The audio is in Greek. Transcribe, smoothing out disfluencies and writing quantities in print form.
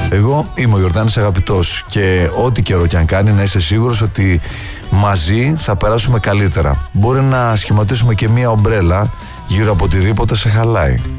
Εγώ είμαι ο Ιορδάνης Αγαπητός και ό,τι καιρό κι αν κάνει να είσαι σίγουρος ότι μαζί θα περάσουμε καλύτερα. Μπορεί να σχηματίσουμε και μία ομπρέλα γύρω από οτιδήποτε σε χαλάει.